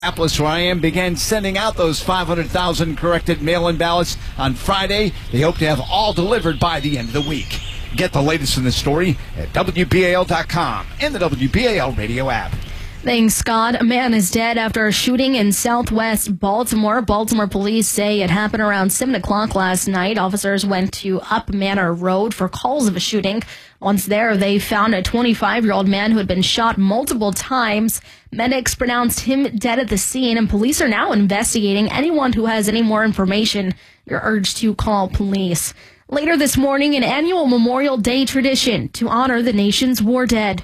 Minneapolis, where I am, began sending out those 500,000 corrected mail-in ballots on Friday. They hope to have all delivered by the end of the week. Get the latest in this story at WBAL.com and the WBAL radio app. Thanks, Scott. A man is dead after a shooting in southwest Baltimore. Baltimore police say it happened around 7 o'clock last night. Officers went to Up Manor Road for calls of a shooting. Once there, they found a 25-year-old man who had been shot multiple times. Medics pronounced him dead at the scene, and police are now investigating. Anyone who has any more information, you're urged to call police. Later this morning, an annual Memorial Day tradition to honor the nation's war dead.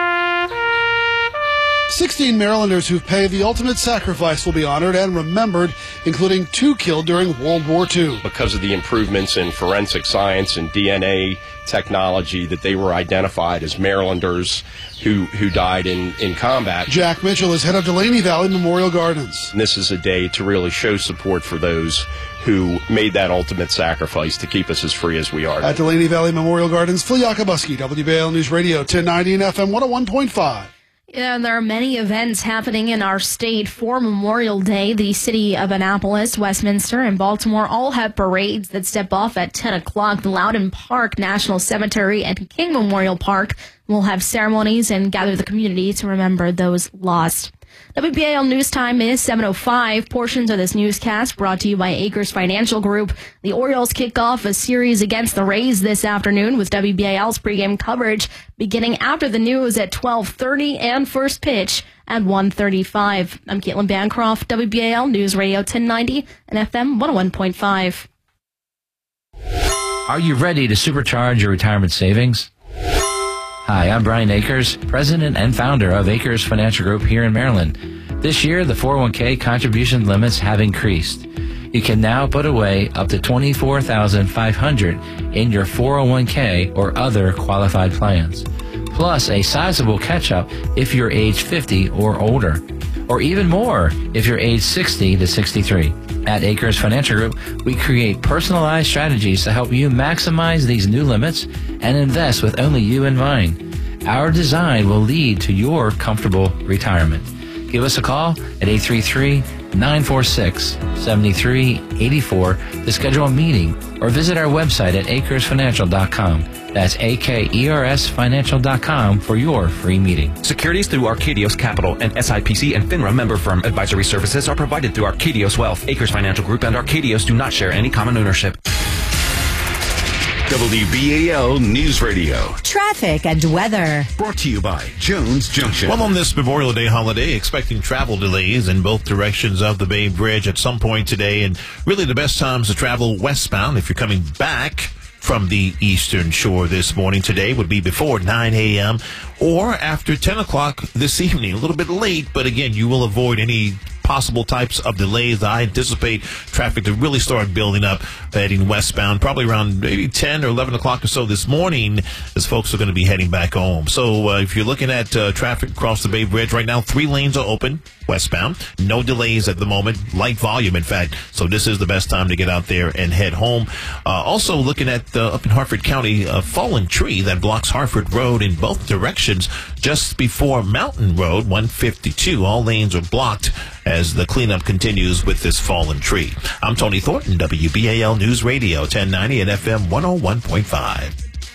16 Marylanders who've paid the ultimate sacrifice will be honored and remembered, including 2 killed during World War II. Because of the improvements in forensic science and DNA technology, that they were identified as Marylanders who died in combat. Jack Mitchell is head of Delaney Valley Memorial Gardens. And this is a day to really show support for those who made that ultimate sacrifice to keep us as free as we are. At Delaney Valley Memorial Gardens, Phil Yakubuski, WBAL News Radio, 1090 and FM 101.5. Yeah, and there are many events happening in our state for Memorial Day. The city of Annapolis, Westminster, and Baltimore all have parades that step off at 10 o'clock. The Loudon Park National Cemetery and King Memorial Park will have ceremonies and gather the community to remember those lost. WBAL News Time is 7:05. Portions of this newscast brought to you by Acres Financial Group. The Orioles kick off a series against the Rays this afternoon with WBAL's pregame coverage beginning after the news at 12:30 and first pitch at 1:35. I'm Caitlin Bancroft, WBAL News Radio 1090 and FM 101.5. Are you ready to supercharge your retirement savings? Hi, I'm Brian Akers, president and founder of Akers Financial Group here in Maryland. This year, the 401k contribution limits have increased. You can now put away up to $24,500 in your 401k or other qualified plans, plus a sizable catch-up if you're age 50 or older, or even more if you're age 60 to 63. At Akers Financial Group, we create personalized strategies to help you maximize these new limits and invest with only you in mind. Our design will lead to your comfortable retirement. Give us a call at 833-946-7384 to schedule a meeting or visit our website at akersfinancial.com. That's AKERSfinancial.com for your free meeting. Securities through Arcadios Capital and SIPC and FINRA member firm. Advisory services are provided through Arcadios Wealth. Acres Financial Group and Arcadios do not share any common ownership. WBAL News Radio. Traffic and weather. Brought to you by Jones Junction. Well, on this Memorial Day holiday, expecting travel delays in both directions of the Bay Bridge at some point today. And really the best times to travel westbound if you're coming back from the Eastern Shore this morning today would be before 9 a.m. or after 10 o'clock this evening. A little bit late, but again, you will avoid any possible types of delays. I anticipate traffic to really start building up heading westbound probably around maybe 10 or 11 o'clock or so this morning as folks are going to be heading back home. So if you're looking at traffic across the Bay Bridge right now, 3 lanes are open westbound. No delays at the moment. Light volume, in fact. So this is the best time to get out there and head home. Also looking at up in Harford County, a fallen tree that blocks Harford Road in both directions just before Mountain Road, 152. All lanes are blocked as the cleanup continues with this fallen tree. I'm Tony Thornton, WBAL News Radio, 1090 and FM 101.5.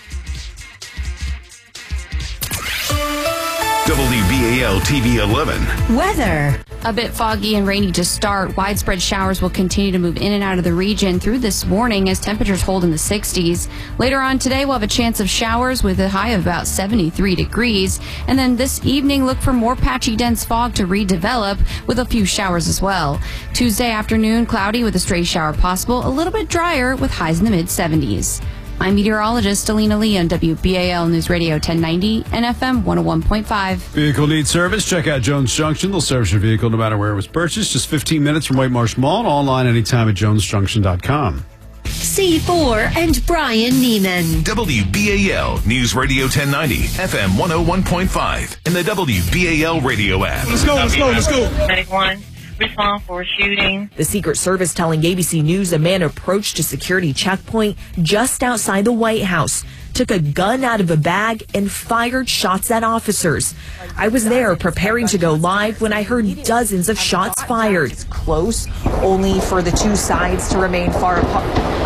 WBAL TV 11. Weather. A bit foggy and rainy to start. Widespread showers will continue to move in and out of the region through this morning as temperatures hold in the 60s. Later on today, we'll have a chance of showers with a high of about 73 degrees. And then this evening, look for more patchy, dense fog to redevelop with a few showers as well. Tuesday afternoon, cloudy with a stray shower possible. A little bit drier with highs in the mid-70s. I'm meteorologist Alina Lee on WBAL News Radio 1090 and FM 101.5. Vehicle needs service? Check out Jones Junction. They'll service your vehicle no matter where it was purchased. Just 15 minutes from White Marsh Mall and online anytime at jonesjunction.com. C4 and Brian Neiman. WBAL News Radio 1090, FM 101.5, and the WBAL radio app. Let's go. 91. respond for a shooting. The Secret Service telling ABC News a man approached a security checkpoint just outside the White House, took a gun out of a bag, and fired shots at officers. I was there preparing to go live when I heard dozens of shots fired. It's close, only for the two sides to remain far apart.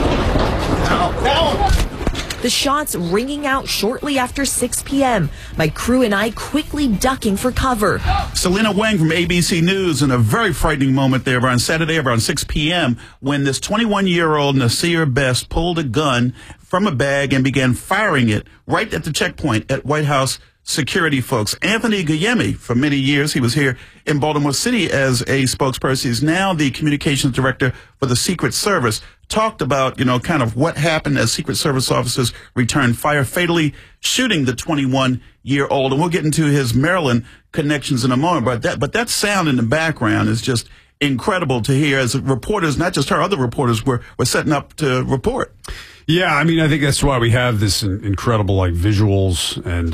The shots ringing out shortly after 6 p.m. My crew and I quickly ducking for cover. Selena Wang from ABC News in a very frightening moment there around Saturday around 6 p.m. when this 21-year-old Nasir Best pulled a gun from a bag and began firing it right at the checkpoint at White House security folks. Anthony Guillemey, for many years, he was here in Baltimore City as a spokesperson. He's now the communications director for the Secret Service. Talked about, kind of what happened as Secret Service officers returned fire, fatally shooting the 21-year-old. And we'll get into his Maryland connections in a moment. But that sound in the background is just incredible to hear as reporters, not just her, other reporters were setting up to report. Yeah, I mean, I think that's why we have this incredible visuals and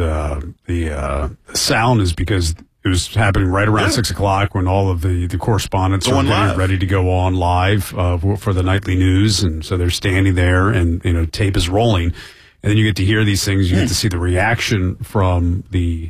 the sound is because it was happening right around 6 o'clock when all of the correspondents are getting ready to go on live for the nightly news, and so they're standing there and tape is rolling, and then you get to hear these things, you get to see the reaction from the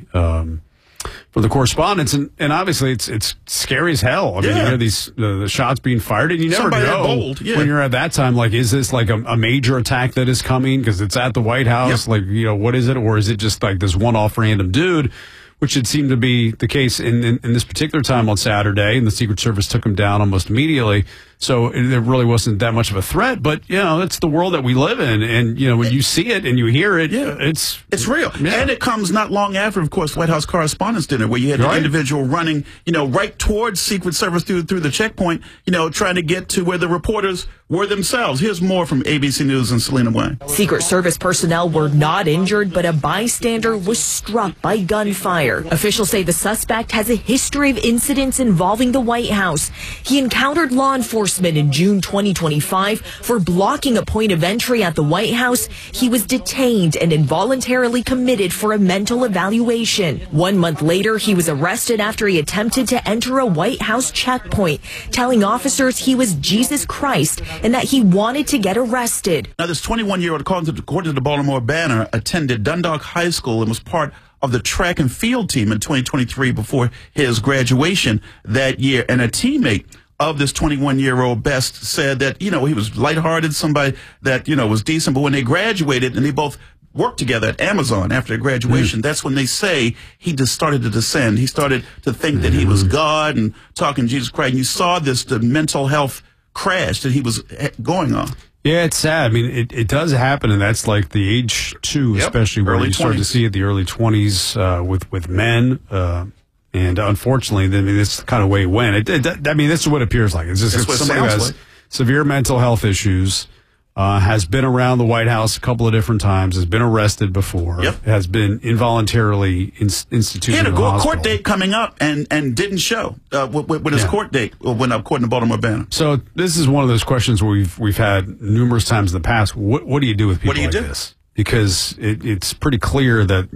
correspondents, and obviously it's scary as hell. I mean, you hear these the shots being fired, and you never know when you're at that time. Is this a major attack that is coming because it's at the White House? What is it, or is it just this one-off random dude? Which it seemed to be the case in this particular time on Saturday, and the Secret Service took him down almost immediately. So there really wasn't that much of a threat, but it's the world that we live in, and when you see it and you hear it, it's real, and it comes not long after, of course, White House Correspondents' Dinner, where you had the individual running, right towards Secret Service through the checkpoint, trying to get to where the reporters were themselves. Here's more from ABC News and Selena Wang. Secret Service personnel were not injured, but a bystander was struck by gunfire. Officials say the suspect has a history of incidents involving the White House. He encountered law enforcement in June 2025 for blocking a point of entry at the White House. He was detained and involuntarily committed for a mental evaluation. 1 month later, he was arrested after he attempted to enter a White House checkpoint, telling officers he was Jesus Christ and that he wanted to get arrested. Now, this 21-year-old, according to the Baltimore Banner, attended Dundalk High School and was part of the track and field team in 2023 before his graduation that year. And a teammate of this 21-year-old Best said that, he was lighthearted, somebody that, was decent. But when they graduated and they both worked together at Amazon after their graduation, that's when they say he just started to descend. He started to think that he was God and talking Jesus Christ. And you saw the mental health crash that he was going on. Yeah, it's sad. I mean, it does happen, and that's the age too, especially where you start to see it, the early 20s with men. And unfortunately, this is the kind of way it went. I mean, this is what it appears like. It's just somebody who has severe mental health issues, has been around the White House a couple of different times, has been arrested before, has been involuntarily instituted. He had in a court date coming up and didn't show with his court date when according to Baltimore Banner. So this is one of those questions where we've had numerous times in the past. What do you do with people like this? Because it's pretty clear that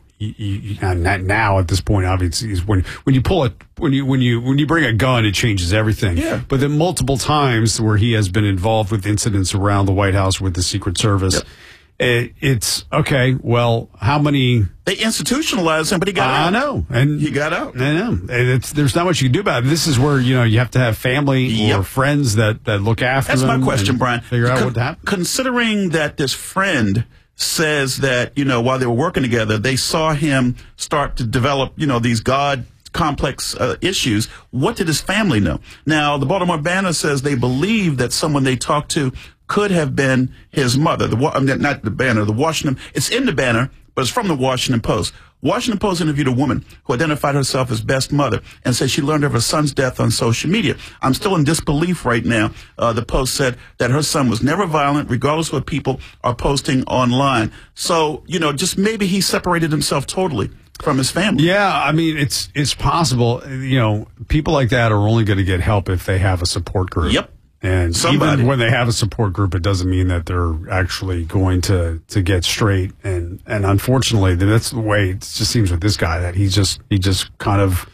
now at this point, obviously, is when you bring a gun, it changes everything. Yeah. But then multiple times where he has been involved with incidents around the White House with the Secret Service, it's okay. Well, how many? They institutionalized him, but he got out. I know, and he got out. I know. There's not much you can do about it. This is where you have to have family or friends that look after them. That's my question, Brian. Figure out what happened. Considering that this friend says that, while they were working together, they saw him start to develop, these God complex issues. What did his family know? Now, the Baltimore Banner says they believe that someone they talked to could have been his mother. Not the Banner, the Washington. It's in the Banner, but it's from the Washington Post. Washington Post interviewed a woman who identified herself as Best's mother and said she learned of her son's death on social media. I'm still in disbelief right now. The Post said that her son was never violent, regardless of what people are posting online. So, just maybe he separated himself totally from his family. Yeah, I mean, it's possible. People like that are only going to get help if they have a support group. Yep. And even when they have a support group, it doesn't mean that they're actually going to get straight. And unfortunately, that's the way it just seems with this guy, that he just kind of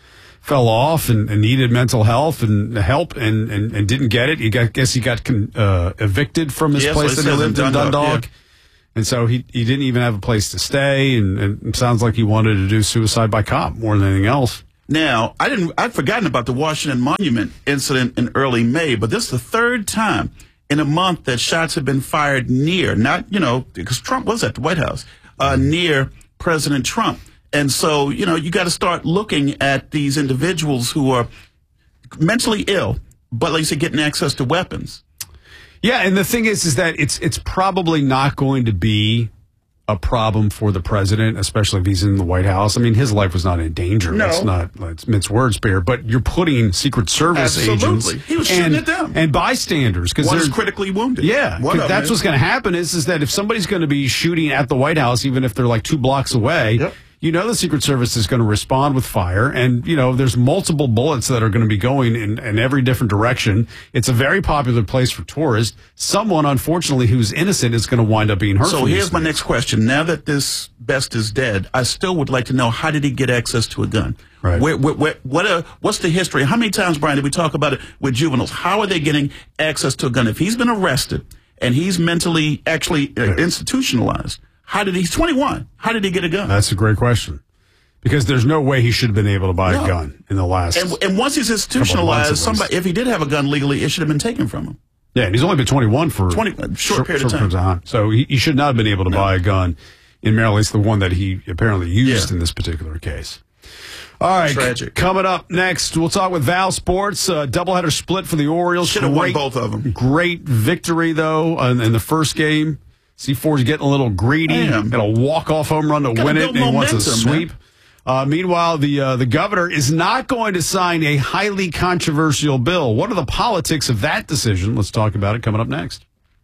fell off and needed mental health and help and didn't get it. Guess he got evicted from his place that he lived in Dundalk. Yeah. And so he didn't even have a place to stay, and it sounds like he wanted to do suicide by cop more than anything else. Now, I'd forgotten about the Washington Monument incident in early May, but this is the third time in a month that shots have been fired near, not, because Trump was at the White House, near President Trump. And so, you got to start looking at these individuals who are mentally ill, but like you said, getting access to weapons. Yeah, and the thing is that it's probably not going to be a problem for the president, especially if he's in the White House. I mean, his life was not in danger. No. Let's mince words here, but you're putting Secret Service agents he was shooting at them. And bystanders. One is critically wounded. Yeah, that's what's going to happen is that if somebody's going to be shooting at the White House, even if they're like 2 blocks away, the Secret Service is going to respond with fire. And, there's multiple bullets that are going to be going in every different direction. It's a very popular place for tourists. Someone, unfortunately, who's innocent is going to wind up being hurt. So here's my next question. Now that this Best is dead, I still would like to know, how did he get access to a gun? Right. What's the history? How many times, Brian, did we talk about it with juveniles? How are they getting access to a gun? If he's been arrested and he's mentally institutionalized, he's 21. How did he get a gun? That's a great question. Because there's no way he should have been able to buy a gun in the last. And once he's institutionalized, if he did have a gun legally, it should have been taken from him. Yeah, and he's only been 21 for a short period of time. So he should not have been able to buy a gun in Maryland. It's the one that he apparently used in this particular case. All right, tragic. Coming up next, we'll talk with Val Sports. Doubleheader split for the Orioles. Should have won both of them. Great victory, though, in the first game. C4's getting a little greedy. Got a walk-off home run to win it, and he wants a sweep. Meanwhile, the governor is not going to sign a highly controversial bill. What are the politics of that decision? Let's talk about it coming up next.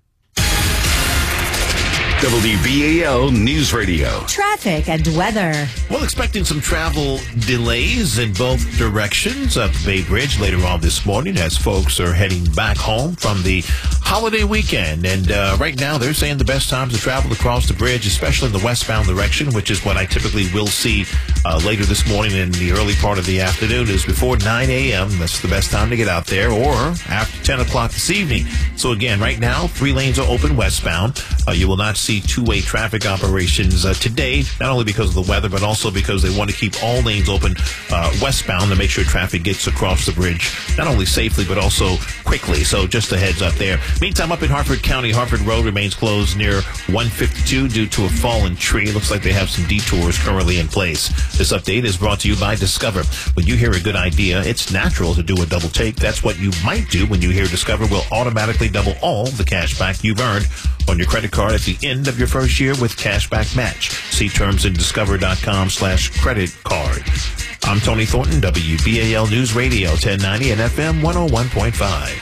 WBAL News Radio. Traffic and weather. Well, expecting some travel delays in both directions of the Bay Bridge later on this morning as folks are heading back home from the holiday weekend. And right now they're saying the best times to travel across the bridge, especially in the westbound direction, which is what I typically will see later this morning in the early part of the afternoon, is before 9 a.m. That's the best time to get out there, or after 10 o'clock this evening. So again, right now, 3 lanes are open westbound. You will not see two-way traffic operations today, not only because of the weather, but also because they want to keep all lanes open westbound to make sure traffic gets across the bridge, not only safely, but also quickly. So just a heads up there. Meantime, up in Harford County, Harford Road remains closed near 152 due to a fallen tree. Looks like they have some detours currently in place. This update is brought to you by Discover. When you hear a good idea, it's natural to do a double take. That's what you might do when you hear Discover will automatically double all the cash back you've earned on your credit card at the end of your first year with Cashback Match. See terms in discover.com/credit card. I'm Tony Thornton, WBAL News Radio 1090 and FM 101.5.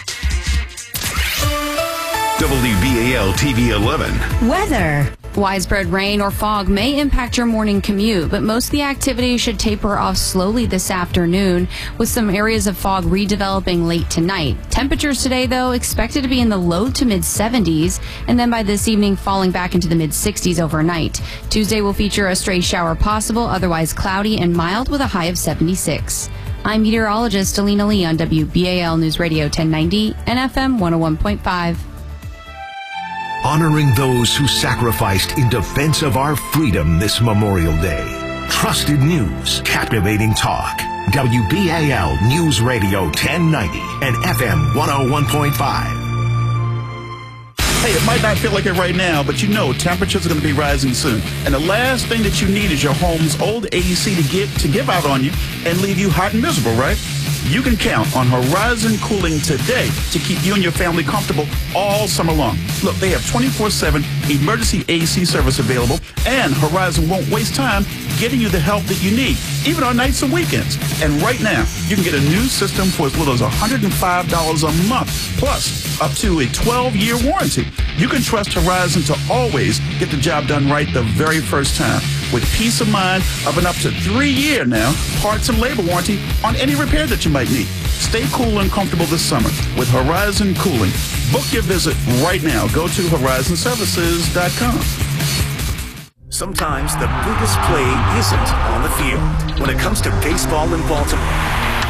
WBAL TV 11. Weather. Widespread rain or fog may impact your morning commute, but most of the activity should taper off slowly this afternoon, with some areas of fog redeveloping late tonight. Temperatures today, though, expected to be in the low to mid 70s, and then by this evening falling back into the mid 60s overnight. Tuesday will feature a stray shower possible, otherwise cloudy and mild with a high of 76. I'm meteorologist Alina Lee on WBAL News Radio 1090 and FM 101.5. Honoring those who sacrificed in defense of our freedom this Memorial Day. Trusted news, captivating talk. WBAL News Radio 1090 and FM 101.5. Hey, it might not feel like it right now, but temperatures are going to be rising soon. And the last thing that you need is your home's old AC to give out on you and leave you hot and miserable, right? You can count on Horizon Cooling today to keep you and your family comfortable all summer long. Look, they have 24/7 emergency AC service available, and Horizon won't waste time getting you the help that you need, even on nights and weekends. And right now, you can get a new system for as little as $105 a month, plus up to a 12-year warranty. You can trust Horizon to always get the job done right the very first time, with peace of mind of an up to 3-year now parts and labor warranty on any repair that you might need. Stay cool and comfortable this summer with Horizon Cooling. Book your visit right now. Go to horizonservices.com. Sometimes the biggest play isn't on the field. When it comes to baseball in Baltimore,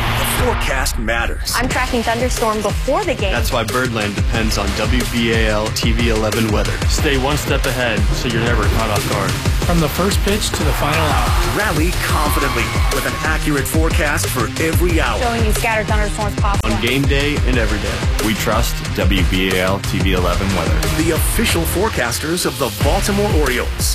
forecast matters. I'm tracking thunderstorm before the game. That's why Birdland depends on WBAL TV 11 weather. Stay one step ahead so you're never caught off guard. From the first pitch to the final out. Rally confidently with an accurate forecast for every hour. Showing you scattered thunderstorms possible. On game day and every day. We trust WBAL TV 11 weather. The official forecasters of the Baltimore Orioles.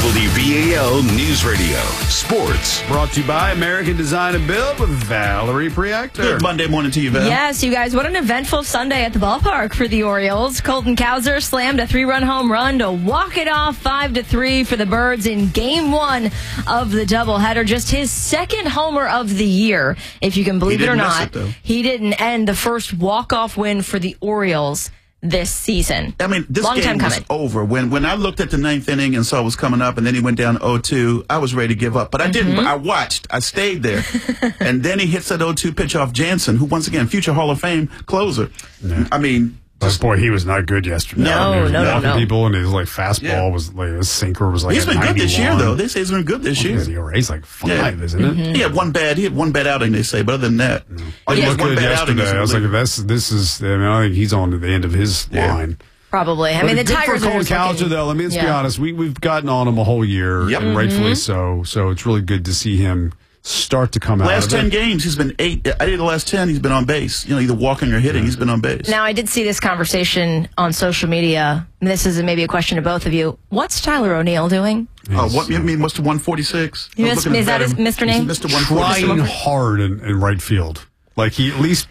WBAL News Radio. Sports. Brought to you by American Design and Build with Valerie Preactor. Good Monday morning to you, Val. Yes, you guys, what an eventful Sunday at the ballpark for the Orioles. Colton Cowser slammed a 3-run home run to walk it off 5-3 for the Birds in Game 1 of the doubleheader. Just his second homer of the year, if you can believe it or not. He didn't end the first walk-off win for the Orioles this season. I mean, this game was over. When I looked at the 9th inning and saw it was coming up, and then he went down 0-2, I was ready to give up. But I didn't. I watched. I stayed there. And then he hits that 0-2 pitch off Jansen, who, once again, future Hall of Fame closer. Yeah. I mean... boy, he was not good yesterday. No. People, and his fastball was like, his sinker was like. He's been good this year, though. They say he's been good this year. He's like 5, isn't it? He had one bad outing, they say. But other than that, he looked good yesterday. I was like, this is. I mean, I think he's on to the end of his line. Probably. I mean, the Tigers are Colton Cowser, though. I mean, let's be honest. We've gotten on him a whole year, and rightfully so. So it's really good to see him start to come out. Last 10 games, he's been 8. I think the last 10, he's been on base. Either walking or hitting. He's been on base. Now, I did see this conversation on social media. This is maybe a question to both of you. What's Tyler O'Neill doing? What you mean, Mr. 146? Is that his Mr. name? He's Mr. 146. Trying hard in right field. Like, he at least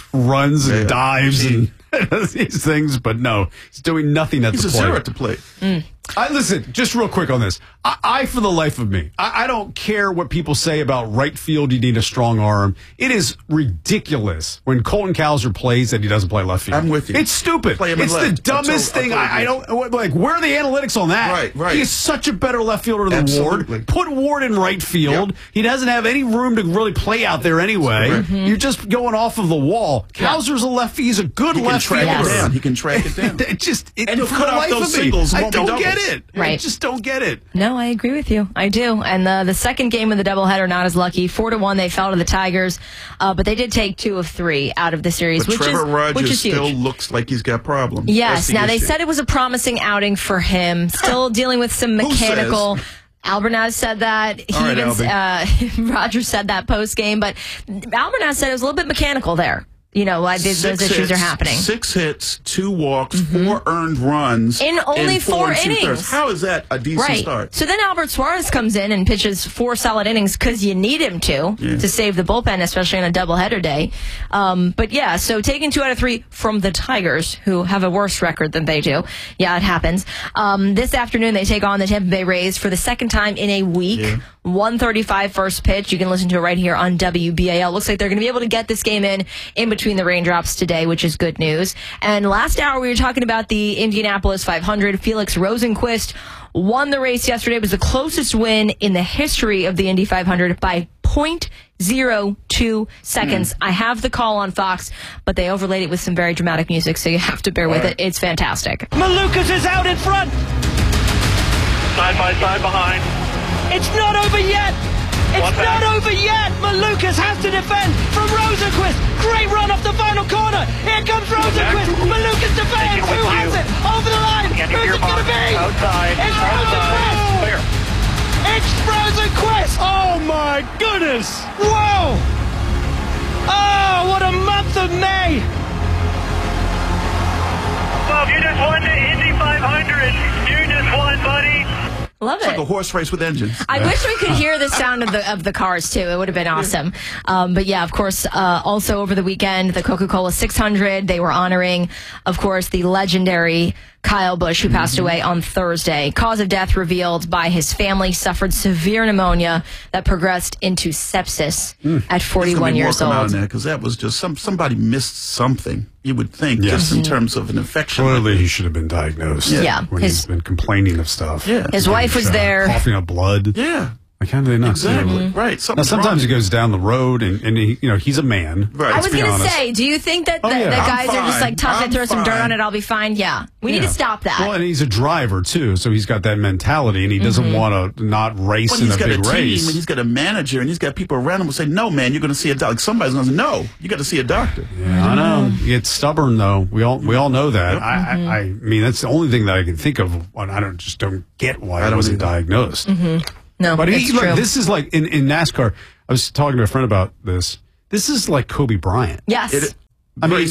runs and dives and does these things, but no, he's doing nothing at the plate. He's a zero at the plate. Listen, just real quick on this. I for the life of me, I don't care what people say about right field. You need a strong arm. It is ridiculous when Colton Cowser plays that he doesn't play left field. I'm with you. It's stupid. It's the dumbest thing. I don't like. Where are the analytics on that? Right. He is such a better left fielder than Ward. Put Ward in right field. Yep. He doesn't have any room to really play out there anyway. You're just going off of the wall. Cowser's a lefty. He's a good left fielder. He can track it down. And he'll cut off those singles. I don't get it. Right. I just don't get it. No, I agree with you. I do. And the second game of the doubleheader, not as lucky. 4-1, they fell to the Tigers, but they did take 2 of 3 out of the series, but Trevor Rogers huge. Still looks like he's got problems. Yes. Now they said it was a promising outing for him. Still dealing with some mechanical. Albernaz said that. Rogers said that post game, but Albernaz said it was a little bit mechanical there. Why those issues are happening. 6 hits, 2 walks, 4 earned runs. In only 4 innings. 2/3. How is that a decent start? So then Albert Suarez comes in and pitches 4 solid innings because you need him to save the bullpen, especially on a doubleheader day. So taking 2 out of 3 from the Tigers, who have a worse record than they do. Yeah, it happens. This afternoon, they take on the Tampa Bay Rays for the second time in a week. Yeah. 1:35 first pitch. You can listen to it right here on WBAL. Looks like they're going to be able to get this game in between the raindrops today, which is good news. And last hour, we were talking about the Indianapolis 500. Felix Rosenqvist won the race yesterday. It was the closest win in the history of the Indy 500 by 0.02 seconds. I have the call on Fox, but they overlaid it with some very dramatic music, so you have to bear with it. It's fantastic. Malukas is out in front. Side by side behind. It's not over yet. It's not over yet. Malukas has to defend from Rosenqvist. Great run off the final corner. Here comes Rosenqvist. Malukas defends. Who has it? Over the line. Who's it going to be? Outside. It's Rosenqvist. Clear. It's Rosenqvist. Oh my goodness. Whoa. Oh, what a month of May. Bob, you just won the Indy 500. You just won, buddy. Love it's it. Like a horse race with engines. I wish we could hear the sound of the cars too. It would have been awesome. But yeah, of course, also over the weekend, the Coca-Cola 600, they were honoring, of course, the legendary Kyle Busch, who passed away on Thursday. Cause of death revealed by his family, suffered severe pneumonia that progressed into sepsis at 41 years old. Because that was just somebody missed something, you would think, just in terms of an infection. Clearly, he should have been diagnosed. Yeah. When he's been complaining of stuff. Yeah. His wife was there. Coughing up blood. Yeah. Like, how do they not Exactly. see it? Right. Now, sometimes he goes down the road and he, he's a man. Right. I was going to say, do you think that, that guys are just like, tough and throw some dirt on it, I'll be fine? Yeah. We need to stop that. Well, and he's a driver, too, so he's got that mentality, and he doesn't want to not race in a big race. And he's got a manager, and he's got people around him who say, no, man, you're going to see a doctor. Like, somebody's going to say, no, you got to see a doctor. Yeah, I know. It's stubborn, though. We all know that. Yep. I mean, that's the only thing that I can think of. I don't get why I wasn't diagnosed. No, but it's true. This is like in NASCAR. I was talking to a friend about this. This is like Kobe Bryant. Yes. I mean,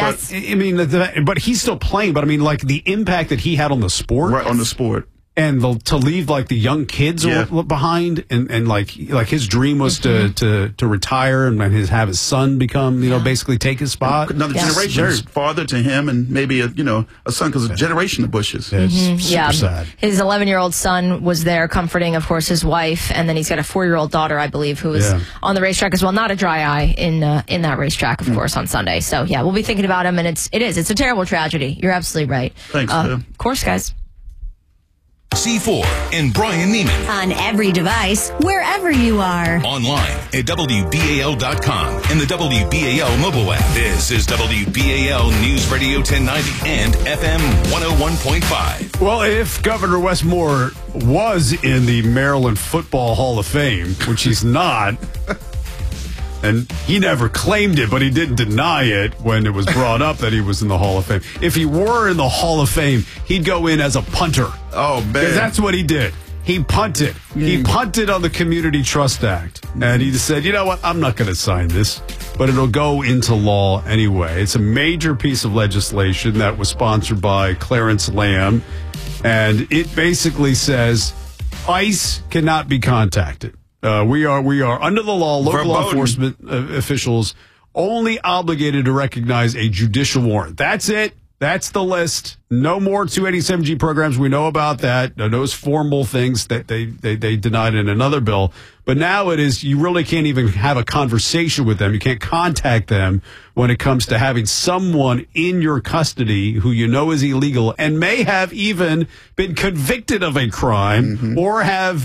but he's still playing. But I mean, like the impact that he had on the sport, right on the sport, and to leave like the young kids behind, and like his dream was to retire and have his son become basically take his spot. Another generation father to him, and maybe a son, because a generation of Bushes. It's super sad. His 11-year-old son was there comforting, of course, his wife, and then he's got a 4-year-old daughter, I believe, who was on the racetrack as well. Not a dry eye in that racetrack, of course, on Sunday. So yeah, we'll be thinking about him, and it's a terrible tragedy. You're absolutely right. Thanks, of course, guys. C4 and Brian Neiman. On every device, wherever you are. Online at WBAL.com and the WBAL mobile app. This is WBAL News Radio 1090 and FM 101.5. Well, if Governor Wes Moore was in the Maryland Football Hall of Fame, which he's not, and he never claimed it, but he didn't deny it when it was brought up that he was in the Hall of Fame. If he were in the Hall of Fame, he'd go in as a punter. Oh, man. Because that's what he did. He punted. He punted on the Community Trust Act. And he just said, you know what, I'm not going to sign this, but it'll go into law anyway. It's a major piece of legislation that was sponsored by Clarence Lamb. And it basically says ICE cannot be contacted. We are under the law, local law enforcement officials only obligated to recognize a judicial warrant. That's it. That's the list. No more 287G programs. We know about that. Those formal things that they denied in another bill. But now it is, you really can't even have a conversation with them. You can't contact them when it comes to having someone in your custody who you know is illegal and may have even been convicted of a crime or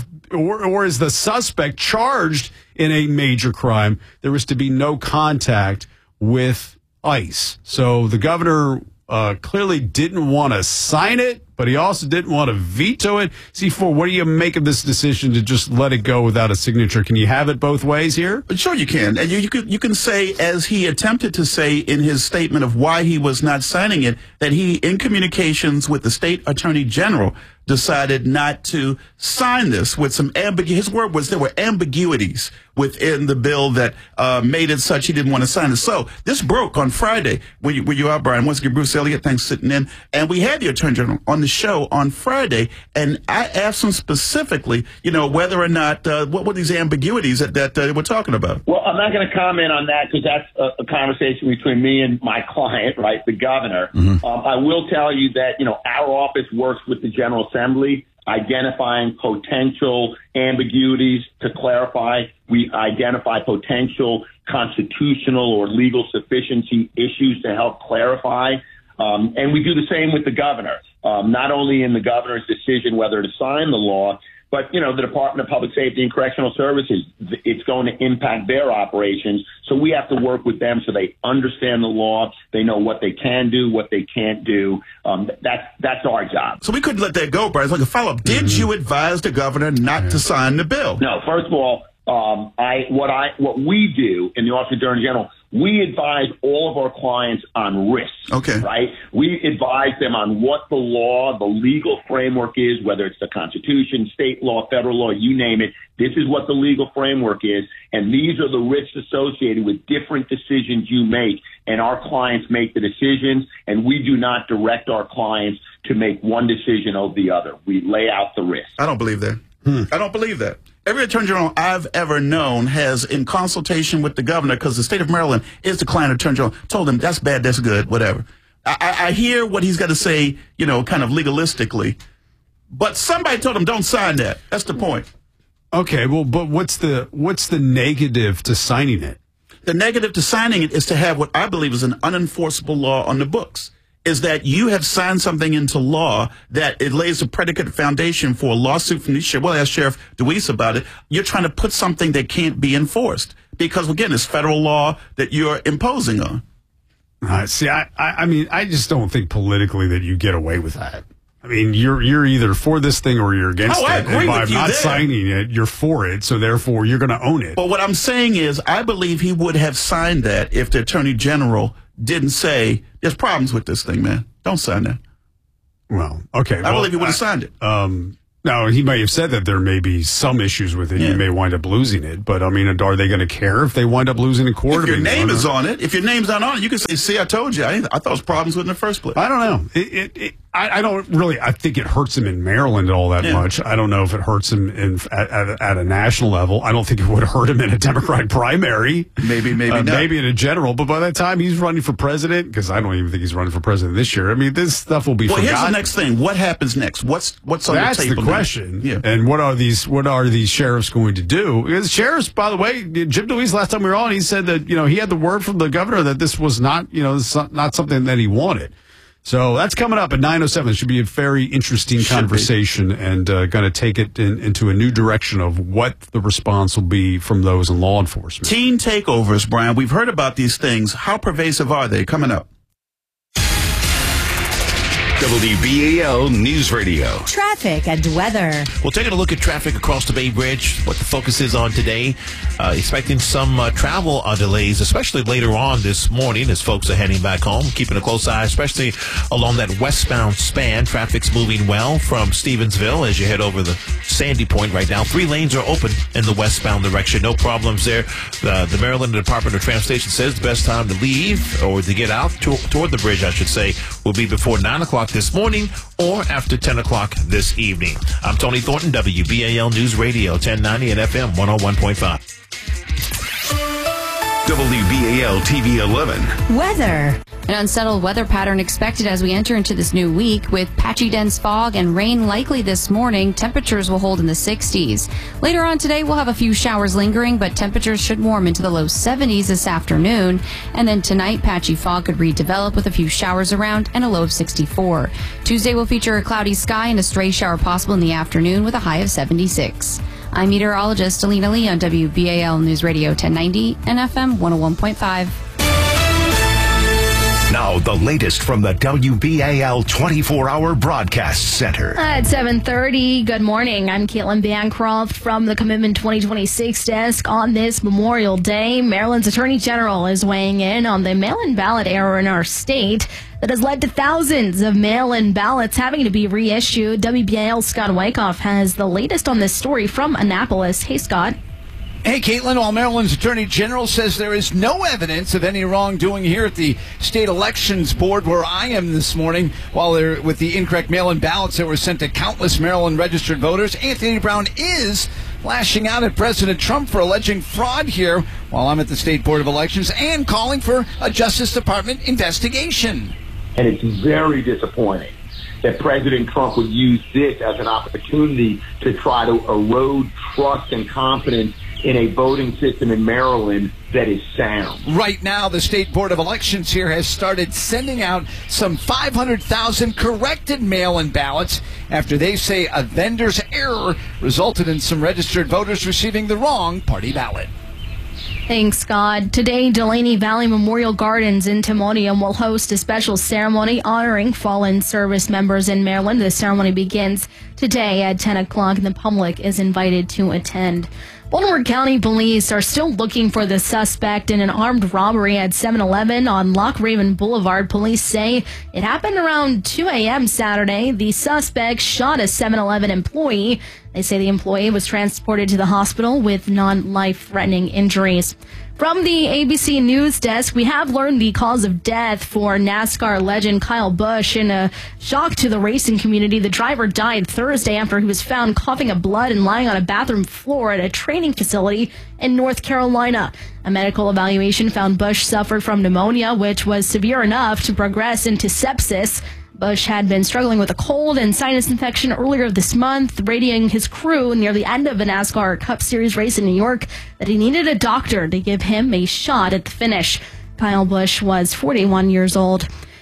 is the suspect charged in a major crime. There is to be no contact with ICE. So the governor clearly didn't want to sign it, but he also didn't want to veto it. C4, what do you make of this decision to just let it go without a signature? Can you have it both ways here? Sure you can. And you can say, as he attempted to say in his statement of why he was not signing it, that he, in communications with the state attorney general, decided not to sign this with some his word was there were ambiguities within the bill that made it such he didn't want to sign it. So this broke on Friday. Were you out, Brian? Once again, Bruce Elliott, thanks for sitting in. And we had the attorney general on the show on Friday, and I asked him specifically, whether or not, what were these ambiguities that we're talking about? Well, I'm not going to comment on that because that's a conversation between me and my client, right, the governor. I will tell you that, our office works with the General Assembly, identifying potential ambiguities to clarify. We identify potential constitutional or legal sufficiency issues to help clarify. And we do the same with the governor, not only in the governor's decision whether to sign the law, but, the Department of Public Safety and Correctional Services, it's going to impact their operations. So we have to work with them so they understand the law. They know what they can do, what they can't do. That's our job. So we couldn't let that go, Brian. It's like a follow-up. Did you advise the governor not to sign the bill? No. First of all, what we do in the Office of Attorney General, we advise all of our clients on risks. Okay. Right? We advise them on what the law, the legal framework is, whether it's the Constitution, state law, federal law, you name it. This is what the legal framework is, and these are the risks associated with different decisions you make. And our clients make the decisions, and we do not direct our clients to make one decision over the other. We lay out the risks. I don't believe that. I don't believe that. Every attorney general I've ever known has, in consultation with the governor, because the state of Maryland is the client attorney general, told him that's bad, that's good, whatever. I hear what he's got to say, kind of legalistically, but somebody told him don't sign that. That's the point. Okay, well, but what's the negative to signing it? The negative to signing it is to have what I believe is an unenforceable law on the books. is that you have signed something into law that it lays a predicate foundation for a lawsuit from the sheriff. Well, ask Sheriff DeWeese about it. You're trying to put something that can't be enforced because, again, it's federal law that you're imposing on. See, I mean, I just don't think politically that you get away with that. I mean, you're either for this thing or you're against it. I agree by with you not there. signing it, you're for it, so therefore you're going to own it. But what I'm saying is, I believe he would have signed that if the Attorney General didn't say, there's problems with this thing, man. Don't sign that. Well, okay. I believe he would have signed it. No, he may have said that there may be some issues with it. Yeah. You may wind up losing it. But, I mean, are they going to care if they wind up losing in court? If your name is on it, if your name's not on it, you can say, see, I told you. I thought it was problems with it in the first place. I don't know. I don't really, I think it hurts him in Maryland all that much. I don't know if it hurts him at a national level. I don't think it would hurt him in a Democratic primary. Maybe not. Maybe in a general. But by that time he's running for president, because I don't even think he's running for president this year. I mean, this stuff will be forgotten. Here's the next thing. What happens next? What's on the table? That's the question. Yeah. And what are these sheriffs going to do? Because sheriffs, by the way, Jim DeWeese, last time we were on, he said that, he had the word from the governor that this was not, not something that he wanted. So that's coming up at 9:07. It should be a very interesting conversation and going to take it into a new direction of what the response will be from those in law enforcement. Teen takeovers, Brian. We've heard about these things. How pervasive are they? Coming up. WBAL News Radio. Traffic and weather. Well, taking a look at traffic across the Bay Bridge, what the focus is on today. Expecting some travel delays, especially later on this morning as folks are heading back home. Keeping a close eye, especially along that westbound span. Traffic's moving well from Stevensville as you head over the Sandy Point right now. 3 lanes are open in the westbound direction. No problems there. The Maryland Department of Transportation says the best time to leave or to get out toward the bridge, I should say, will be before 9 o'clock this morning or after 10 o'clock this evening. I'm Tony Thornton, WBAL News Radio, 1090 and FM 101.5. WBAL TV 11. Weather. An unsettled weather pattern expected as we enter into this new week with patchy dense fog and rain likely this morning. Temperatures will hold in the 60s. Later on today, we'll have a few showers lingering, but temperatures should warm into the low 70s this afternoon. And then tonight, patchy fog could redevelop with a few showers around and a low of 64. Tuesday will feature a cloudy sky and a stray shower possible in the afternoon with a high of 76. I'm meteorologist Alina Lee on WBAL News Radio 1090 and FM 101.5. Now, the latest from the WBAL 24-hour broadcast center. At 7:30, good morning. I'm Caitlin Bancroft from the Commitment 2026 desk. On this Memorial Day, Maryland's Attorney General is weighing in on the mail-in ballot error in our state that has led to thousands of mail-in ballots having to be reissued. WBAL's Scott Wyckoff has the latest on this story from Annapolis. Hey, Scott. Hey, Caitlin, while Maryland's Attorney General says there is no evidence of any wrongdoing here at the State Elections Board, where I am this morning, while they're with the incorrect mail-in ballots that were sent to countless Maryland registered voters, Anthony Brown is lashing out at President Trump for alleging fraud here while I'm at the State Board of Elections and calling for a Justice Department investigation. And it's very disappointing that President Trump would use this as an opportunity to try to erode trust and confidence in a voting system in Maryland that is sound. Right now, the State Board of Elections here has started sending out some 500,000 corrected mail-in ballots after they say a vendor's error resulted in some registered voters receiving the wrong party ballot. Thanks, Scott. Today, Delaney Valley Memorial Gardens in Timonium will host a special ceremony honoring fallen service members in Maryland. The ceremony begins today at 10 o'clock, and the public is invited to attend. Baltimore County Police are still looking for the suspect in an armed robbery at 7-Eleven on Loch Raven Boulevard. Police say it happened around 2 a.m. Saturday. The suspect shot a 7-Eleven employee. They say the employee was transported to the hospital with non-life-threatening injuries. From the ABC News desk, we have learned the cause of death for NASCAR legend Kyle Busch. In a shock to the racing community, the driver died Thursday after he was found coughing up blood and lying on a bathroom floor at a training facility in North Carolina. A medical evaluation found Busch suffered from pneumonia, which was severe enough to progress into sepsis. Busch had been struggling with a cold and sinus infection earlier this month, radioing his crew near the end of a NASCAR Cup Series race in New York that he needed a doctor to give him a shot at the finish. Kyle Busch was 41 years old.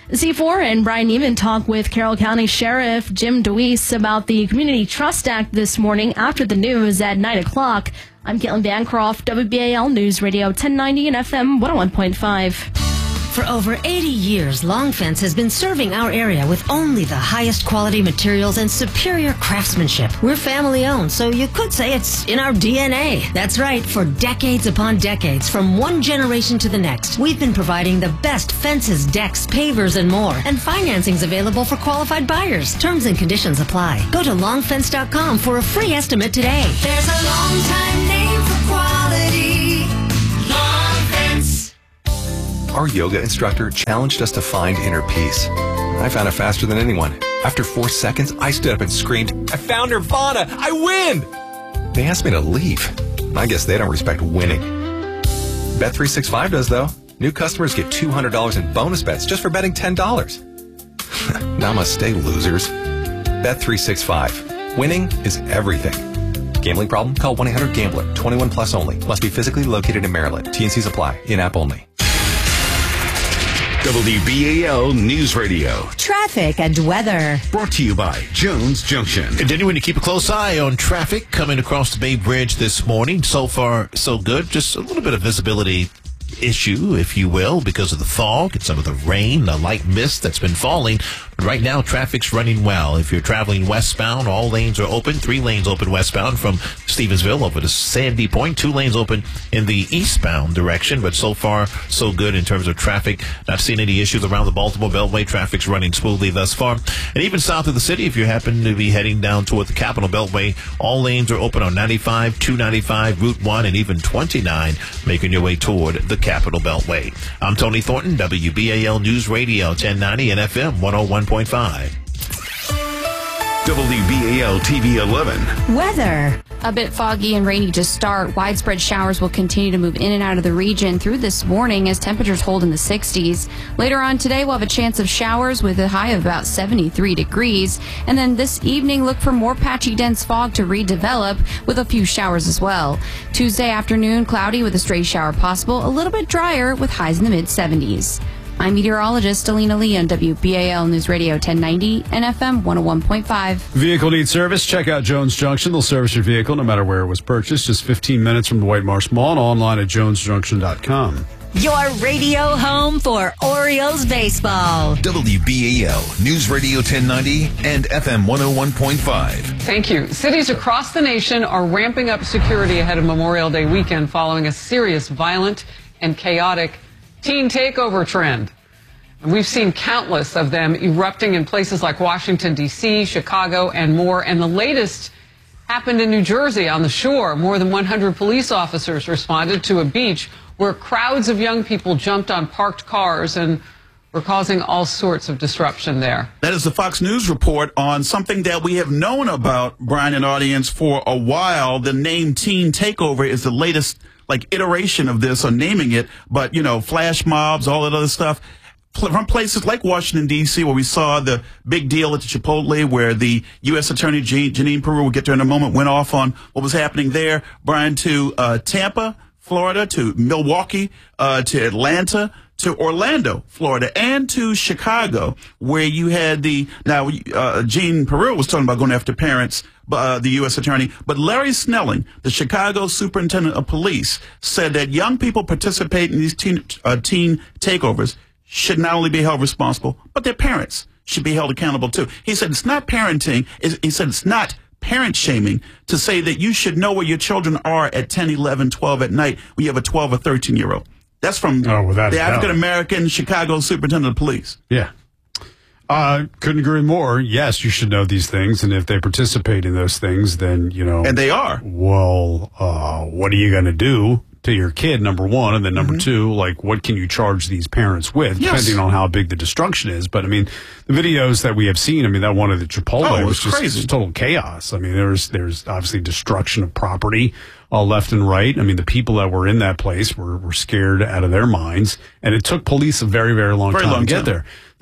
C4 and Brian Neiman talk with Carroll County Sheriff Jim DeWeese about the Community Trust Act this morning after the news at 9 o'clock. I'm Caitlin Bancroft, WBAL News Radio 1090 and FM 101.5. For over 80 years, Long Fence has been serving our area with only the highest quality materials and superior craftsmanship. We're family owned, so you could say it's in our DNA. That's right, for decades upon decades, from one generation to the next, we've been providing the best fences, decks, pavers, and more. And financing's available for qualified buyers. Terms and conditions apply. Go to longfence.com for a free estimate today. There's a long time name for quality. Long Fence. Our yoga instructor challenged us to find inner peace. I found it faster than anyone. After 4 seconds, I stood up and screamed, "I found Nirvana! I win!" They asked me to leave. I guess they don't respect winning. Bet365 does, though. New customers get $200 in bonus bets just for betting $10. Namaste, losers. Bet365. Winning is everything. Gambling problem? Call 1-800-GAMBLER. 21 plus only. Must be physically located in Maryland. T&Cs apply. In-app only. WBAL News Radio. Traffic and weather. Brought to you by Jones Junction. Continuing to keep a close eye on traffic coming across the Bay Bridge this morning. So far, so good. Just a little bit of visibility issue, if you will, because of the fog and some of the rain, the light mist that's been falling. But right now, traffic's running well. If you're traveling westbound, all lanes are open. 3 lanes open westbound from Stevensville over to Sandy Point. 2 lanes open in the eastbound direction. But so far, so good in terms of traffic. Not seeing any issues around the Baltimore Beltway. Traffic's running smoothly thus far. And even south of the city, if you happen to be heading down toward the Capitol Beltway, all lanes are open on 95, 295, Route 1, and even 29, making your way toward the Capitol Beltway. I'm Tony Thornton, WBAL News Radio 1090 and FM 101.5. WBAL TV 11. Weather. A bit foggy and rainy to start. Widespread showers will continue to move in and out of the region through this morning as temperatures hold in the 60s. Later on today, we'll have a chance of showers with a high of about 73 degrees. And then this evening, look for more patchy, dense fog to redevelop with a few showers as well. Tuesday afternoon, cloudy with a stray shower possible. A little bit drier with highs in the mid-70s. I'm meteorologist Alina Lee on WBAL News Radio 1090 and FM 101.5. Vehicle needs service? Check out Jones Junction. They'll service your vehicle no matter where it was purchased. Just 15 minutes from the White Marsh Mall and online at jonesjunction.com. Your radio home for Orioles baseball. WBAL News Radio 1090 and FM 101.5. Thank you. Cities across the nation are ramping up security ahead of Memorial Day weekend following a serious, violent, and chaotic teen takeover trend. And we've seen countless of them erupting in places like Washington, D.C., Chicago, and more. And the latest happened in New Jersey on the shore. More than 100 police officers responded to a beach where crowds of young people jumped on parked cars and were causing all sorts of disruption there. That is the Fox News report on something that we have known about, Brian and audience, for a while. The name Teen Takeover is the latest iteration of this, or naming it, but flash mobs, all that other stuff from places like Washington, D.C., where we saw the big deal at the Chipotle, where the U.S. Attorney Jeanine Pirro, we'll get to in a moment, went off on what was happening there. Brian, to Tampa, Florida, to Milwaukee, to Atlanta, to Orlando, Florida, and to Chicago, where you had Jeanine Pirro was talking about going after parents, the U.S. Attorney, but Larry Snelling, the Chicago Superintendent of Police, said that young people participating in these teen takeovers should not only be held responsible, but their parents should be held accountable too. He said it's not parenting. He said it's not parent shaming to say that you should know where your children are at 10, 11, 12 at night when you have a 12 or 13-year-old. That's from the African-American Chicago Superintendent of Police. Yeah. Couldn't agree more. Yes, you should know these things, and if they participate in those things, then, And they are. Well, what are you going to do to your kid, number one, and then number two, what can you charge these parents with, depending on how big the destruction is. But, the videos that we have seen, that one of the Chipotle was just crazy. Total chaos. There's obviously destruction of property left and right. The people that were in that place were scared out of their minds, and it took police a very, very long time to get there.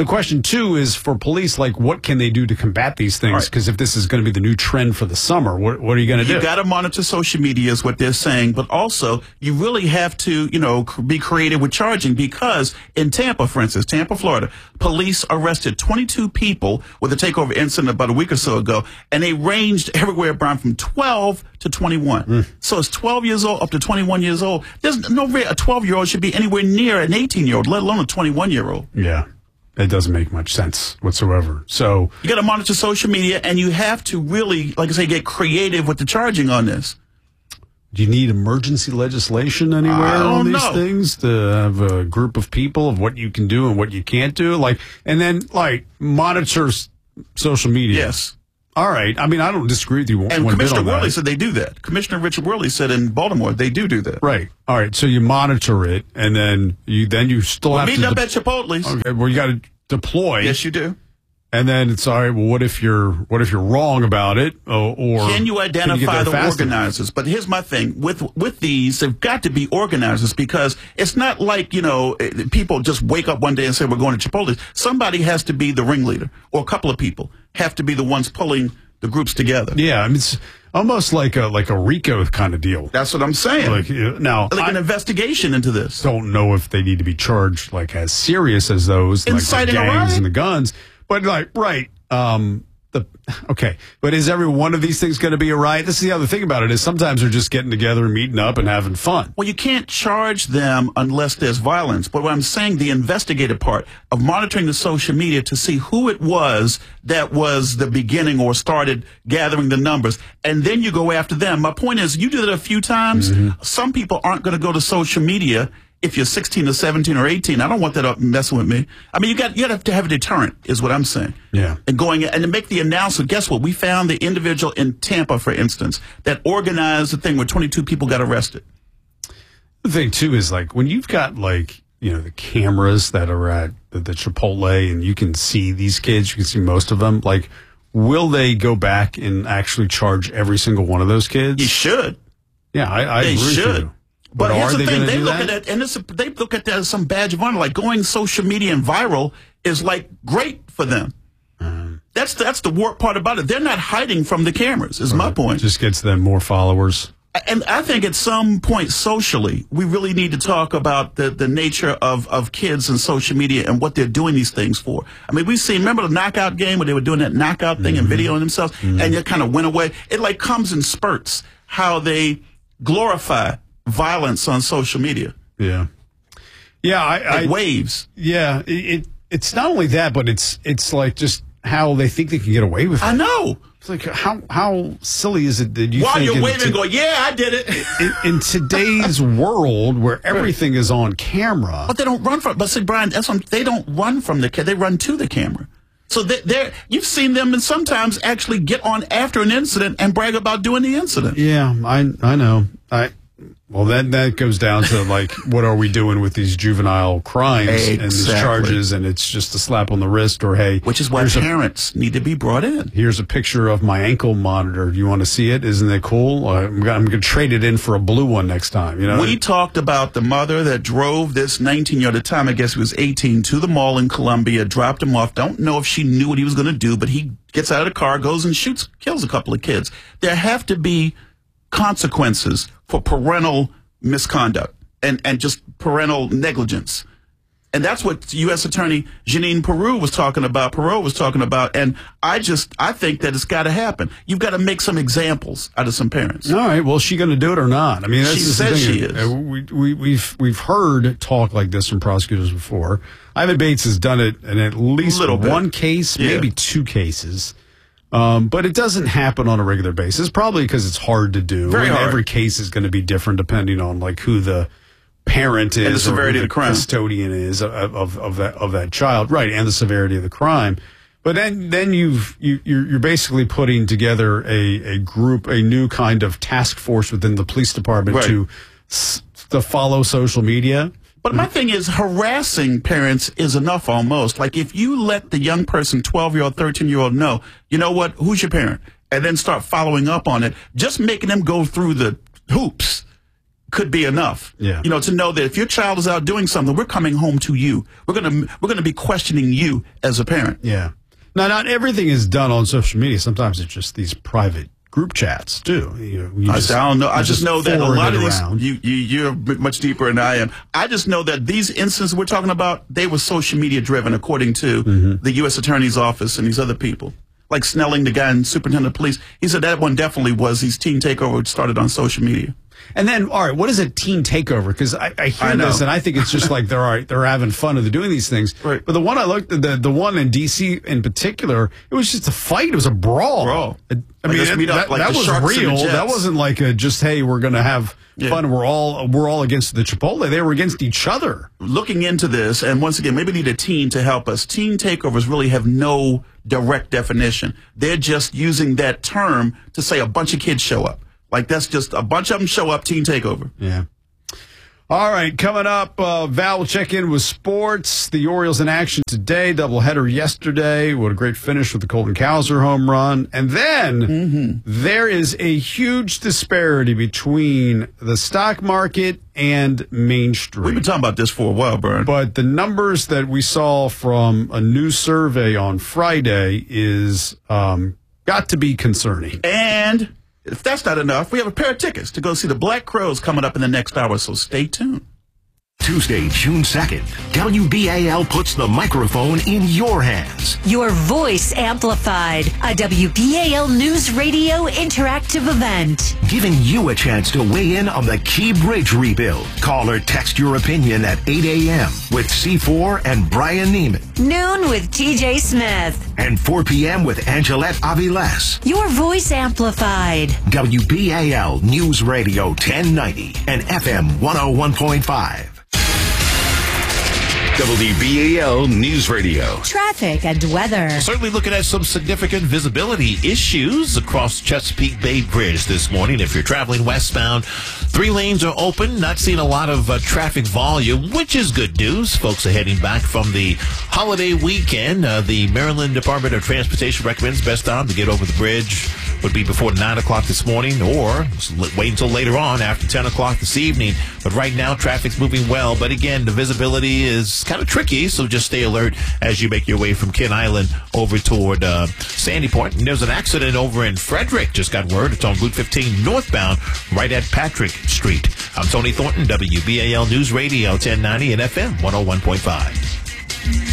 the question, too, is for police, like, what can they do to combat these things? Because if this is going to be the new trend for the summer, what are you going to do? You got to monitor social media is what they're saying, but also you really have to, be creative with charging, because in Tampa, for instance, Tampa, Florida, police arrested 22 people with a takeover incident about a week or so ago, and they ranged everywhere, Brian, from 12 to 21. So it's 12 years old up to 21 years old. There's no way a 12-year-old should be anywhere near an 18-year-old, let alone a 21-year-old. Yeah. It doesn't make much sense whatsoever. So you got to monitor social media, and you have to really, like I say, get creative with the charging on this. Do you need emergency legislation anywhere on these things to have a group of people of what you can do and what you can't do? And then monitor social media. Yes. All right. I mean, I don't disagree with you. And Commissioner Worley said they do that. Commissioner Richard Worley said in Baltimore they do that. Right. All right. So you monitor it, and then you still have to meet up at Chipotle's. Okay. Well, you got to deploy. Yes, you do. And then it's all right. Well, what if you're wrong about it, or can you identify the organizers? But here's my thing with these: they've got to be organizers, because it's not like people just wake up one day and say we're going to Chipotle. Somebody has to be the ringleader, or a couple of people have to be the ones pulling the groups together. Yeah, I mean, it's almost like a RICO kind of deal. That's what I'm saying. Now, an investigation into this. Don't know if they need to be charged as serious as those, inciting like the gangs a riot and the guns. But but is every one of these things going to be a riot? This is the other thing about it, is sometimes they're just getting together and meeting up and having fun. Well, you can't charge them unless there's violence. But what I'm saying, the investigative part of monitoring the social media to see who it was that was the beginning or started gathering the numbers, and then you go after them. My point is, you do that a few times. Some people aren't going to go to social media. If you're 16 or 17 or 18, I don't want that up messing with me. I mean, you got to have a deterrent, is what I'm saying. Yeah. And going and to make the announcement. Guess what? We found the individual in Tampa, for instance, that organized the thing where 22 people got arrested. The thing too is when you've got the cameras that are at the Chipotle, and you can see these kids, you can see most of them. Will they go back and actually charge every single one of those kids? You should. Yeah, I agree with you. But here's the thing: they look that? at that, and they look at that as some badge of honor. Like going social media and viral is great for them. That's the warped part about it. They're not hiding from the cameras. Is my point. Just gets them more followers. And I think at some point socially, we really need to talk about the nature of kids and social media and what they're doing these things for. I mean, remember the knockout game where they were doing that knockout thing and videoing themselves, and it kind of went away. It comes in spurts how they glorify violence on social media. Yeah. Waves. Yeah. It's not only that, but it's just how they think they can get away with it. I know. It's how silly is it that you while think you're waving and going, yeah, I did it. In today's world where everything is on camera. But they don't run from it. But see, Brian, they don't run from the camera. They run to the camera. So you've seen them and sometimes actually get on after an incident and brag about doing the incident. Yeah, I know. Well, that goes down to what are we doing with these juvenile crimes and these charges, and it's just a slap on the wrist, or hey, which is why parents need to be brought in. Here's a picture of my ankle monitor. Do you want to see it? Isn't that cool? I'm going to trade it in for a blue one next time. We talked about the mother that drove this 19-year-old at the time, I guess he was 18, to the mall in Columbia, dropped him off. Don't know if she knew what he was going to do, but he gets out of the car, goes and kills a couple of kids. There have to be consequences for parental misconduct and just parental negligence. And that's what U.S. Attorney Jeanine Pirro was talking about. And I think that it's got to happen. You've got to make some examples out of some parents. All right. Well, is she going to do it or not? I mean, she says she is. We've heard talk like this from prosecutors before. Ivan Bates has done it in at least one case, maybe two cases. But it doesn't happen on a regular basis, probably because it's hard to do. Very hard. Every case is going to be different depending on who the parent is, and the severity of the crime, custodian is of that child, right, and the severity of the crime. But then you're basically putting together a group, a new kind of task force within the police department to follow social media. But my thing is, harassing parents is enough almost. If you let the young person, 12-year-old, 13-year-old know, you know what, who's your parent? And then start following up on it, just making them go through the hoops could be enough. Yeah. To know that if your child is out doing something, we're coming home to you. We're gonna be questioning you as a parent. Yeah. Now, not everything is done on social media. Sometimes it's just these private group chats too. I don't know. I just know that a lot of these. You're much deeper than I am. I just know that these instances we're talking about, they were social media driven, according to the U.S. Attorney's Office and these other people. Like Snelling, the guy in Superintendent of Police, he said that one definitely was these teen takeover started on social media. And then, all right, what is a teen takeover? Because I hear this and I think it's just like they're having fun and they're doing these things. Right. But the one I looked at, the one in D.C. in particular, it was just a fight. It was a brawl. I mean, that was real. That wasn't like just, hey, we're going to have fun. We're all against the Chipotle. They were against each other. Looking into this, and once again, maybe need a teen to help us. Teen takeovers really have no direct definition. They're just using that term to say a bunch of kids show up. Like, that's just a bunch of them show up, teen takeover. Yeah. All right, coming up, Val will check in with sports. The Orioles in action today, doubleheader yesterday. What a great finish with the Colton Cowser home run. And then there is a huge disparity between the stock market and Main Street. We've been talking about this for a while, Brian. But the numbers that we saw from a new survey on Friday is got to be concerning. And if that's not enough, we have a pair of tickets to go see the Black Crowes coming up in the next hour, so stay tuned. Tuesday, June 2nd, WBAL puts the microphone in your hands. Your voice amplified, a WBAL News Radio interactive event. Giving you a chance to weigh in on the Key Bridge rebuild. Call or text your opinion at 8 a.m. with C4 and Brian Neiman. Noon with TJ Smith. And 4 p.m. with Angelette Aviles. Your voice amplified. WBAL News Radio 1090 and FM 101.5. WBAL News Radio. Traffic and weather. Certainly looking at some significant visibility issues across Chesapeake Bay Bridge this morning. If you're traveling westbound, 3 lanes are open. Not seeing a lot of traffic volume, which is good news. Folks are heading back from the holiday weekend. The Maryland Department of Transportation recommends best time to get over the bridge would be before 9 o'clock this morning, or wait until later on after 10 o'clock this evening. But right now, traffic's moving well. But again, the visibility is kind of tricky, so just stay alert as you make your way from Kent Island over toward Sandy Point. And there's an accident over in Frederick. Just got word. It's on Route 15 northbound, right at Patrick Street. I'm Tony Thornton, WBAL News Radio 1090 and FM 101.5.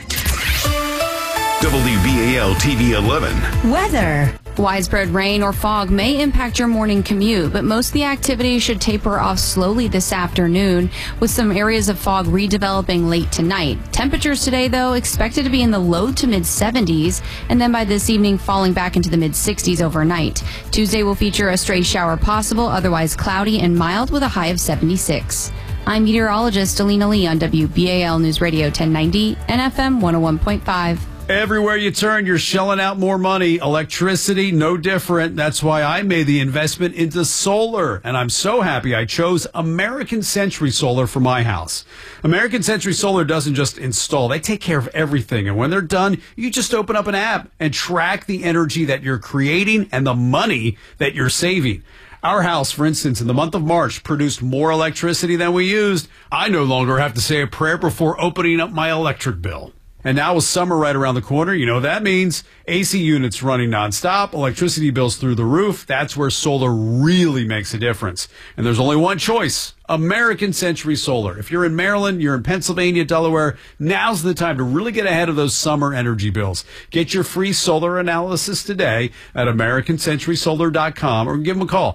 WBAL TV 11. Weather. Widespread rain or fog may impact your morning commute, but most of the activity should taper off slowly this afternoon, with some areas of fog redeveloping late tonight. Temperatures today, though, expected to be in the low to mid 70s, and then by this evening falling back into the mid 60s overnight. Tuesday will feature a stray shower possible, otherwise cloudy and mild with a high of 76. I'm meteorologist Alina Lee on WBAL News Radio 1090 and FM 101.5. Everywhere you turn, you're shelling out more money. Electricity, no different. That's why I made the investment into solar. And I'm so happy I chose American Century Solar for my house. American Century Solar doesn't just install. They take care of everything. And when they're done, you just open up an app and track the energy that you're creating and the money that you're saving. Our house, for instance, in the month of March, produced more electricity than we used. I no longer have to say a prayer before opening up my electric bill. And now with summer right around the corner, you know what that means. AC units running nonstop, electricity bills through the roof. That's where solar really makes a difference. And there's only one choice, American Century Solar. If you're in Maryland, you're in Pennsylvania, Delaware, now's the time to really get ahead of those summer energy bills. Get your free solar analysis today at AmericanCenturySolar.com or give them a call,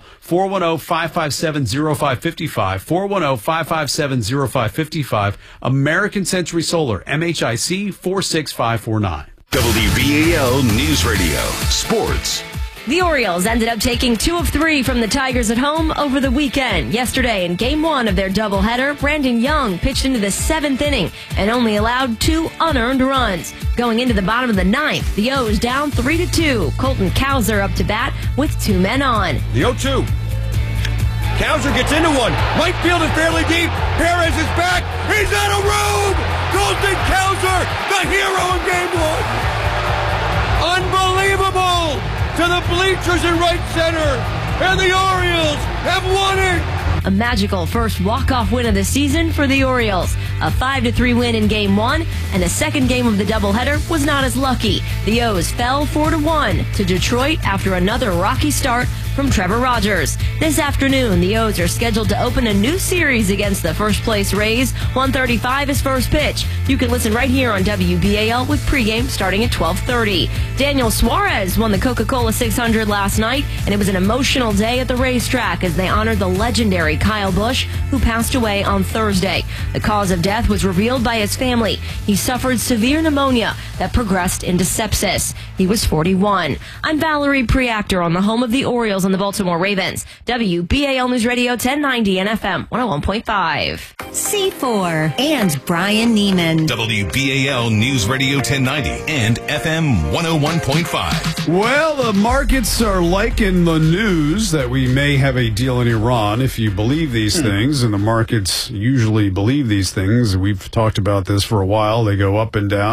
410-557-0555, 410-557-0555, American Century Solar, MHIC 46549. WBAL News Radio. Sports. The Orioles ended up taking 2 of 3 from the Tigers at home over the weekend. Yesterday, in Game 1 of their doubleheader, Brandon Young pitched into the 7th inning and only allowed 2 unearned runs. Going into the bottom of the 9th, the O's down 3-2. Colton Cowser up to bat with 2 men on. The 0-2. Cowser gets into one. Right field is fairly deep. Perez is back. He's on a road. Colton Cowser, the hero in Game 1. Unbelievable. To the bleachers in right center. And the Orioles have won it. A magical first walk-off win of the season for the Orioles. A 5-3 win in Game 1, and the second game of the doubleheader was not as lucky. The O's fell 4-1 to Detroit after another rocky start from Trevor Rogers. This afternoon, the O's are scheduled to open a new series against the first-place Rays. 1:35 is first pitch. You can listen right here on WBAL with pregame starting at 12:30. Daniel Suarez won the Coca-Cola 600 last night, and it was an emotional day at the racetrack as they honored the legendary Kyle Busch, who passed away on Thursday. The cause of death was revealed by his family. He suffered severe pneumonia that progressed into sepsis. He was 41. I'm Valerie Preactor on the home of the Orioles and the Baltimore Ravens. WBAL News Radio 1090 and FM 101.5. C4 and Brian Neiman. WBAL News Radio 1090 and FM 101.5. Well, the markets are liking the news that we may have a deal in Iran, if you believe these things, and the markets usually believe these things. We've talked about this for a while. They go up and down.